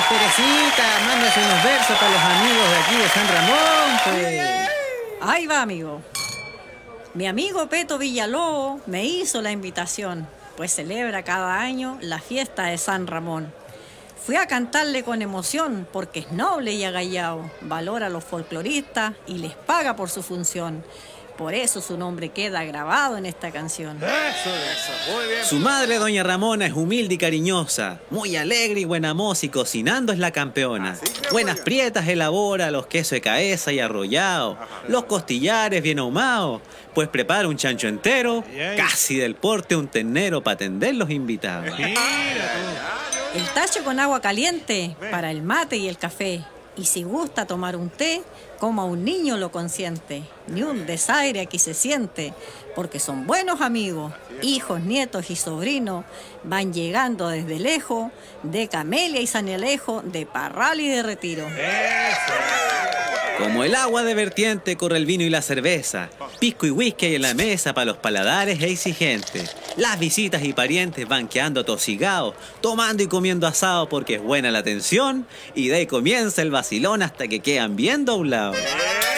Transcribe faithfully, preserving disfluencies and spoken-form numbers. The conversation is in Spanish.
Teresita, mándase unos versos para los amigos de aquí de San Ramón, pues. Ahí va, amigo. Mi amigo Peto Villalobos me hizo la invitación, pues celebra cada año la fiesta de San Ramón. Fui a cantarle con emoción porque es noble y agallao, valora a los folcloristas y les paga por su función. Por eso su nombre queda grabado en esta canción. Eso, eso, muy bien. Su madre, doña Ramona, es humilde y cariñosa, muy alegre y buena moza y cocinando es la campeona. Buenas prietas elabora, los quesos de cabeza y arrollado, los costillares bien ahumados, pues prepara un chancho entero, casi del porte un ternero para atender los invitados. El tacho con agua caliente para el mate y el café. Y si gusta tomar un té, como a un niño lo consiente. Ni un desaire aquí se siente, porque son buenos amigos. Hijos, nietos y sobrinos van llegando desde lejos, de Camelia y San Alejo, de Parral y de Retiro. Como el agua de vertiente corre el vino y la cerveza, pisco y whisky hay en la mesa para los paladares e exigentes. Las visitas y parientes van quedando atosigados, tomando y comiendo asado porque es buena la atención, y de ahí comienza el vacilón hasta que quedan bien doblados.